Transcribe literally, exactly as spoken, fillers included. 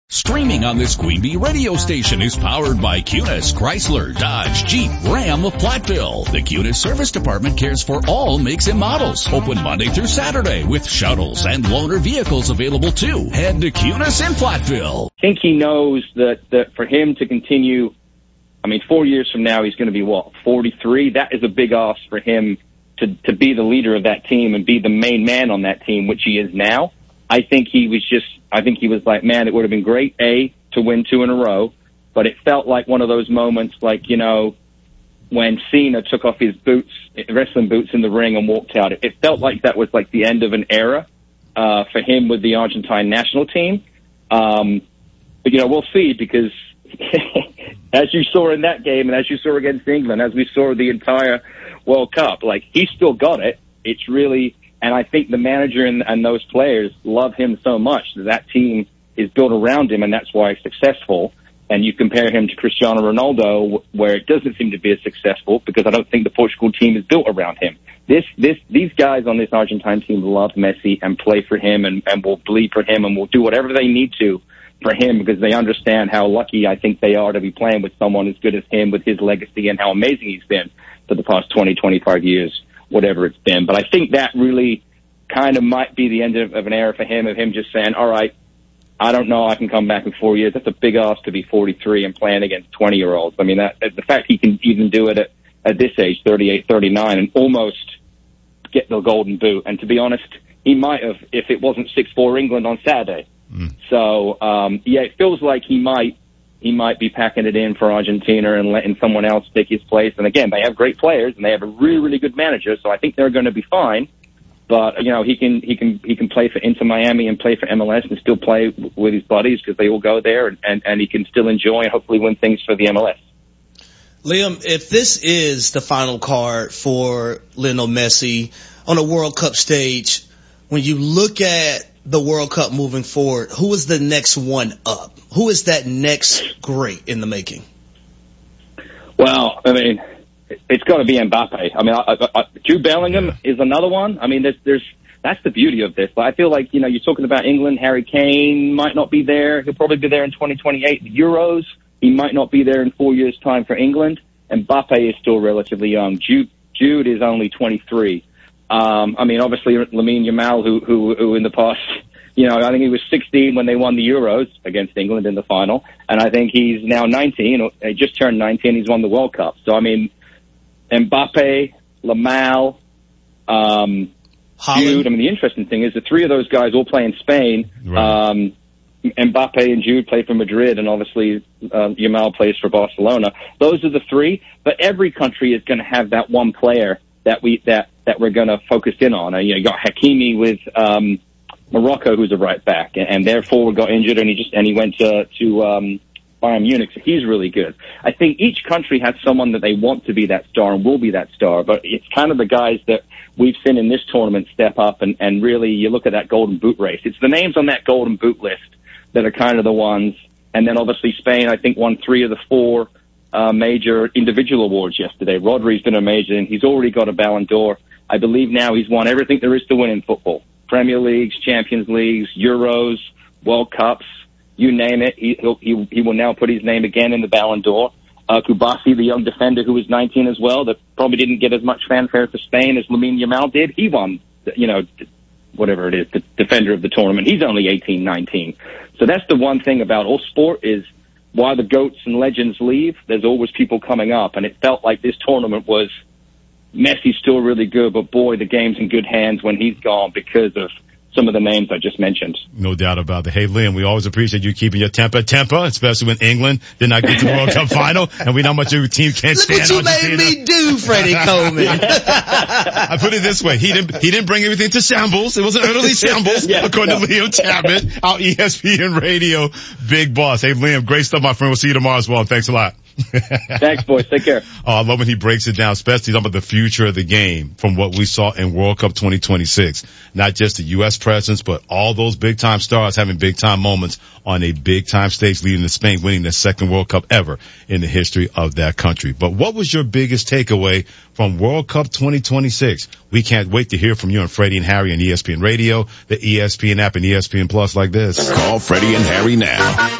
Streaming on this Queen Bee radio station is powered by Cunis, Chrysler, Dodge, Jeep, Ram of Platteville. The Cunis Service Department cares for all makes and models. Open Monday through Saturday with shuttles and loaner vehicles available too. Head to Cunis in Platteville. I think he knows that, that for him to continue, I mean, four years from now, he's going to be, what, forty-three? That is a big ask for him to, to be the leader of that team and be the main man on that team, which he is now. I think he was just, I think he was like, man, it would have been great, A, to win two in a row, but it felt like one of those moments like, you know, when Cena took off his boots, wrestling boots in the ring and walked out. It, it felt like that was like the end of an era, uh, for him with the Argentine national team. Um, but, you know, we'll see because as you saw in that game and as you saw against England, as we saw the entire World Cup, like he still got it. It's really, and I think the manager and, and those players love him so much that that team is built around him, and that's why it's successful. And you compare him to Cristiano Ronaldo, where it doesn't seem to be as successful because I don't think the Portugal team is built around him. This, this, these guys on this Argentine team love Messi and play for him and, and will bleed for him and will do whatever they need to for him because they understand how lucky I think they are to be playing with someone as good as him with his legacy and how amazing he's been for the past twenty, twenty-five years. Whatever it's been. But I think that really kind of might be the end of, of an era for him, of him just saying, all right, I don't know, I can come back in four years. That's a big ask to be forty-three and playing against twenty-year-olds. I mean, that the fact he can even do it at, at this age, thirty-eight, thirty-nine, and almost get the golden boot. And to be honest, he might have if it wasn't six four England on Saturday. Mm. So, um, yeah, it feels like he might he might be packing it in for Argentina and letting someone else take his place. And again, they have great players and they have a really, really good manager, so I think they're going to be fine. But, you know, he can, he can, he can play for Inter Miami and play for M L S and still play with his buddies because they all go there and, and, and he can still enjoy and hopefully win things for the M L S. Liam, if this is the final card for Lionel Messi on a World Cup stage, when you look at the World Cup moving forward, who is the next one up? Who is that next great in the making? Well, I mean, it's got to be Mbappe. I mean, I, I, I, Jude Bellingham is another one. I mean, there's, there's, that's the beauty of this. But I feel like, you know, you're talking about England, Harry Kane might not be there. He'll probably be there in twenty twenty-eight. The Euros, he might not be there in four years' time for England. Mbappe is still relatively young. Jude, Jude is only twenty-three. Um, I mean, obviously, Lamine Yamal, who, who, who in the past, you know, I think he was sixteen when they won the Euros against England in the final. And I think he's now nineteen. He just turned nineteen. He's won the World Cup. So, I mean, Mbappe, Lamal, um, Jude. I mean, the interesting thing is the three of those guys all play in Spain. Right. Um, Mbappe and Jude play for Madrid, and obviously uh, Yamal plays for Barcelona. Those are the three. But every country is going to have that one player that we that that we're going to focus in on. Uh, you know, you got Hakimi with um, Morocco, who's a right back, and, and their forward got injured, and he just and he went to to um, Bayern Munich. So he's really good. I think each country has someone that they want to be that star and will be that star, but it's kind of the guys that we've seen in this tournament step up, and, and really you look at that Golden Boot race. It's the names on that Golden Boot list that are kind of the ones, and then obviously Spain, I think, won three of the four uh, major individual awards yesterday. Rodri's been amazing. He's already got a Ballon d'Or. I believe now he's won everything there is to win in football. Premier Leagues, Champions Leagues, Euros, World Cups, you name it. He, he'll, he, he will now put his name again in the Ballon d'Or. Uh, Kubasi, the young defender who was nineteen as well, that probably didn't get as much fanfare for Spain as Lamine Yamal did. He won, you know, whatever it is, the defender of the tournament. He's only eighteen, nineteen. So that's the one thing about all sport is while the GOATs and legends leave, there's always people coming up. And it felt like this tournament was Messi's still really good, but boy, the game's in good hands when he's gone because of some of the names I just mentioned. No doubt about it. Hey, Liam, we always appreciate you keeping your temper, temper, especially when England did not get to the World Cup final, and we know how much your team can't Look stand. Look what you Argentina. made me do, Freddie Coleman. I put it this way. He didn't, he didn't bring everything to shambles. It was an early shambles, yeah, according no. to Liam Chapman, our E S P N Radio big boss. Hey, Liam, great stuff, my friend. We'll see you tomorrow as well. Thanks a lot. Thanks, boys. Take care. Oh, I love when he breaks it down, especially talking about the future of the game from what we saw in World Cup twenty twenty-six. Not just the U S presence, but all those big-time stars having big-time moments on a big-time stage, leading to Spain winning the second World Cup ever in the history of that country. But what was your biggest takeaway from World Cup twenty twenty-six? We can't wait to hear from you and Freddie and Harry on E S P N Radio, the E S P N app, and E S P N Plus like this. Call Freddie and Harry now.